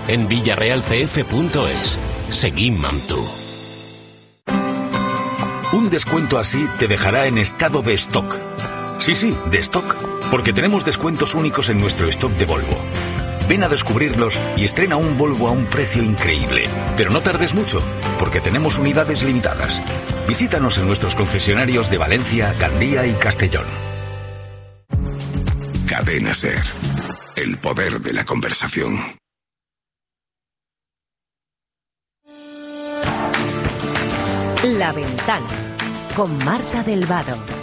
en villarrealcf.es. Seguim amb tu. Un descuento así te dejará en estado de stock. Sí, de stock, porque tenemos descuentos únicos en nuestro stock de Volvo. Ven a descubrirlos y estrena un Volvo a un precio increíble. Pero no tardes mucho, porque tenemos unidades limitadas. Visítanos en nuestros concesionarios de Valencia, Gandía y Castellón. Cadena SER. El poder de la conversación. La Ventana, con Marta del Vado.